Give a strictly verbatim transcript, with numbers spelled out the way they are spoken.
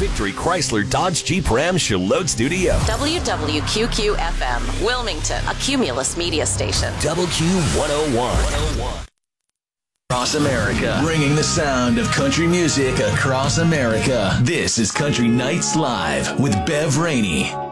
Victory Chrysler Dodge Jeep Ram Charlotte Studio. W W Q Q F M, Wilmington, a Cumulus media station. W Q one oh one. Across America, bringing the sound of country music across America. This is Country Nights Live with Bev Rainey.